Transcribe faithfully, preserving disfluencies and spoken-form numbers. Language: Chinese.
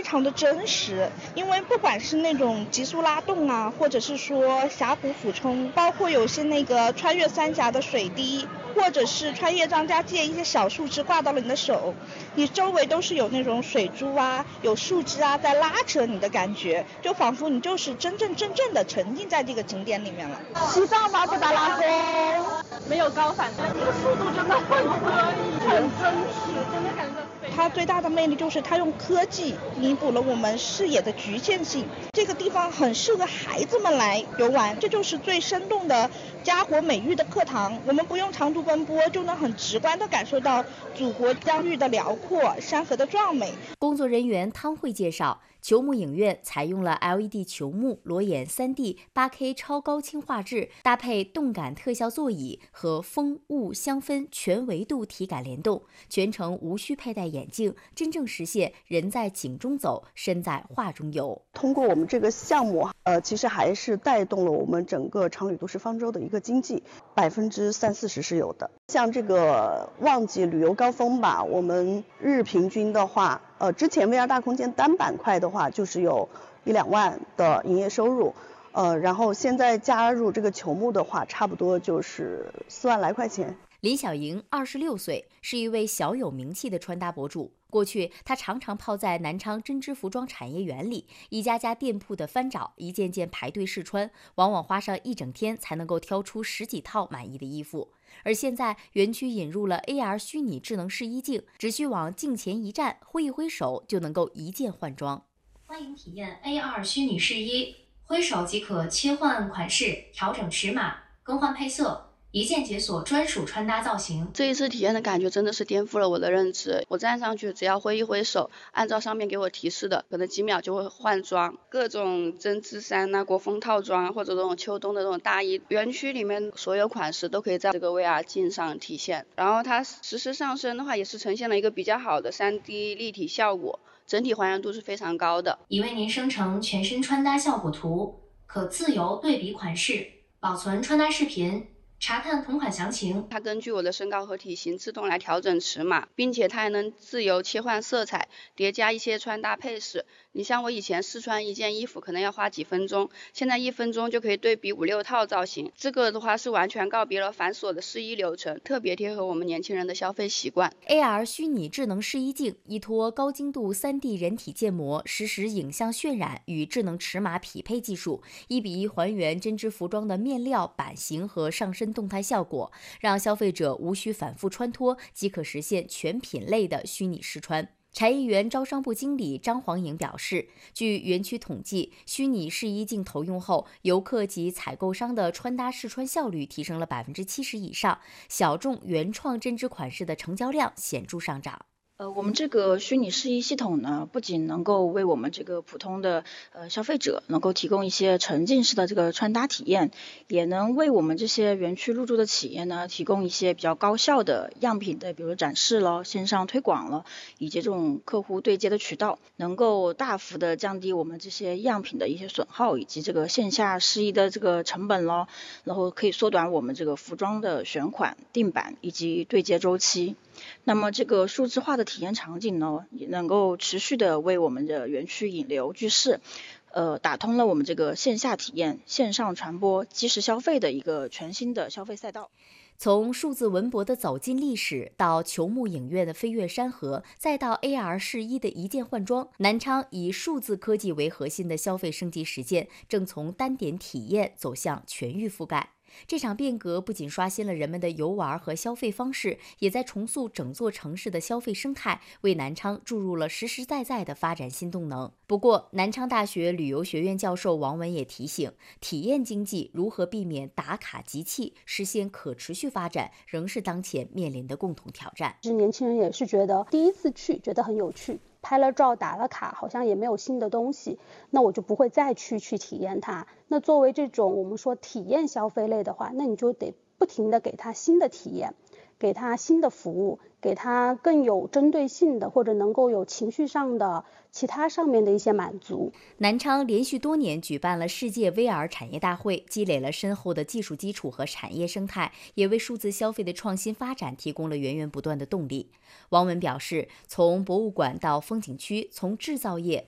常的真实，因为不管是那种急速拉动啊，或者是说峡谷俯冲，包括有些那个穿越三峡的水滴，或者是穿越张家界一些小树枝挂到了你的手，你周围都是有那种水珠啊，有树枝啊在拉扯你的感觉，就仿佛你就是真正真正的沉浸在这个景点里面了。 西藏马布达拉宫没有高反弹，这个速度真的很可以，很真实，真的感觉。 它最大的魅力就是它用科技弥补了我们视野的局限性，这个地方很适合孩子们来游玩，这就是最生动的家国美育的课堂。我们不用长途奔波，就能很直观地感受到祖国疆域的辽阔，山河的壮美。 工作人员汤慧介绍，球幕影院采用了 L E D 球幕、裸眼 三 D、八 K 超高清画质，搭配动感特效座椅和风雾香氛全维度体感联动，全程无需佩戴眼镜，真正实现人在景中走，身在画中游。 通过我们这个项目，呃，其实还是带动了我们整个常旅都市方舟的一个经济，百分之三四十是有的。像这个旺季旅游高峰吧，我们日平均的话，呃，之前 V R 大空间单板块的话，就是有一两万的营业收入，呃，然后现在加入这个球幕的话，差不多就是四万来块钱。 李小莹二十六岁，是一位小有名气的穿搭博主。过去，她常常泡在南昌针织服装产业园里，一家家店铺的翻找，一件件排队试穿，往往花上一整天才能够挑出十几套满意的衣服。而现在，园区引入了 A R 虚拟智能试衣镜，只需往镜前一站，挥一挥手，就能够一键换装。 欢迎体验 A R 虚拟试衣，挥手即可切换款式、调整尺码、更换配色。一键解锁专属穿搭造型。 这一次体验的感觉真的是颠覆了我的认知。我站上去，只要挥一挥手，按照上面给我提示的，可能几秒就会换装。各种针织衫啊、国风套装或者这种秋冬的这种大衣，园区里面所有款式都可以在这个 V R 镜上体现。然后它实时上身的话，也是呈现了一个比较好的 三 D 立体效果，整体还原度是非常高的。 已为您生成全身穿搭效果图，可自由对比款式，保存穿搭视频。查看同款详情， 它根据我的身高和体型自动来调整尺码，并且它还能自由切换色彩，叠加一些穿搭配饰。你像我以前试穿一件衣服可能要花几分钟，现在一分钟就可以对比五六套造型。这个的话是完全告别了繁琐的试衣流程，特别贴合我们年轻人的消费习惯。 A R 虚拟智能试衣镜依托高精度 三 D 人体建模、实时影像渲染与智能尺码匹配技术，一比一还原针织服装的面料、版型和上身动态效果，让消费者无需反复穿脱即可实现全品类的虚拟试穿。产业园招商部经理张黄颖表示，据园区统计，虚拟试衣镜投用后，游客及采购商的穿搭试穿效率提升了百分之七十以上，小众原创针织款式的成交量显著上涨。 呃，我们这个虚拟试衣系统呢，不仅能够为我们这个普通的呃消费者能够提供一些沉浸式的这个穿搭体验，也能为我们这些园区入驻的企业呢，提供一些比较高效的样品的，比如展示了、线上推广了，以及这种客户对接的渠道，能够大幅的降低我们这些样品的一些损耗，以及这个线下试衣的这个成本咯，然后可以缩短我们这个服装的选款、定版以及对接周期。那么这个数字化的体验场景呢，也能够持续的为我们的园区引流聚势，呃，打通了我们这个线下体验、线上传播、即时消费的一个全新的消费赛道。 从数字文博的走进历史，到球幕影院的飞越山河，再到 A R 试衣的一键换装，南昌以数字科技为核心的消费升级实践，正从单点体验走向全域覆盖。这场变革不仅刷新了人们的游玩和消费方式，也在重塑整座城市的消费生态，为南昌注入了实实在在的发展新动能。不过，南昌大学旅游学院教授王文也提醒，体验经济如何避免打卡集气，实现可持续发展，仍是当前面临的共同挑战。 是年轻人也是觉得第一次去觉得很有趣，拍了照打了卡，好像也没有新的东西，那我就不会再去去体验它。那作为这种我们说体验消费类的话，那你就得不停的给它新的体验，给它新的服务，给它更有针对性的，或者能够有情绪上的其他上面的一些满足。 南昌连续多年举办了世界 V R 产业大会，积累了深厚的技术基础和产业生态，也为数字消费的创新发展提供了源源不断的动力。王文表示，从博物馆到风景区，从制造业